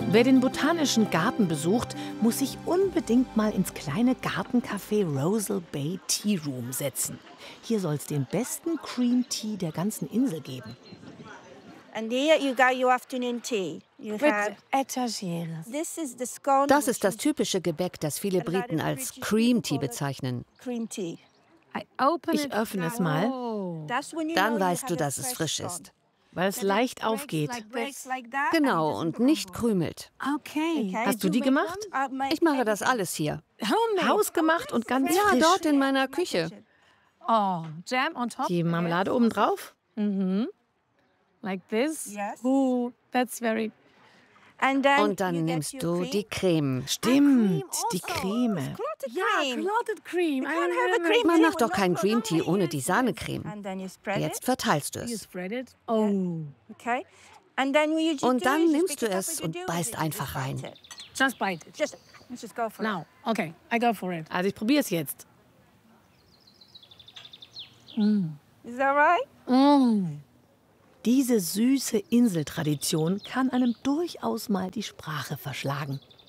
Wer den Botanischen Garten besucht, muss sich unbedingt mal ins kleine Gartencafé Rosal Bay Tea Room setzen. Hier soll es den besten Cream Tea der ganzen Insel geben. And here you got your afternoon tea. You have Das ist das typische Gebäck, das viele Briten als Cream Tea bezeichnen. cream tea. Ich öffne es mal, Dann weißt du, dass es frisch ist. weil es leicht aufgeht. Genau, und nicht krümelt. Hast du die gemacht? Ich mache das alles hier. Hausgemacht und ganz Ja, frisch. dort in meiner Küche. Die Marmelade obendrauf? Like this? Yes. Ooh, that's very... And then Und dann you get nimmst your du cream. die Creme. Stimmt, die Creme. Clotted Yeah, cream. clotted cream. I can't have a remember. cream Man tea macht doch with keinen no Cream Tea colour. ohne die Sahnecreme. And then you spread Jetzt it. verteilst du You es. spread it. Oh, Okay. And then what you just Und do dann is just nimmst pick du it up es with und your beißt dough. einfach rein. Bite it. just bite it. Let's just go for Now, okay, I go for it. Also ich probiere es jetzt. it. Is that right? Diese süße Inseltradition kann einem durchaus mal die Sprache verschlagen.